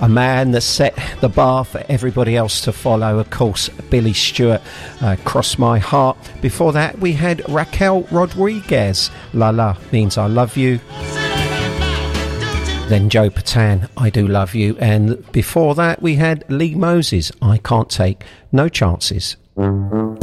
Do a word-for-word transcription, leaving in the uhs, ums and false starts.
a man that set the bar for everybody else to follow. Of course, Billy Stewart, uh, Cross My Heart. Before that, we had Raquel Rodriguez, La La Means I Love You. Then Joe Patan, I Do Love You. And before that, we had Lee Moses, I Can't Take No Chances.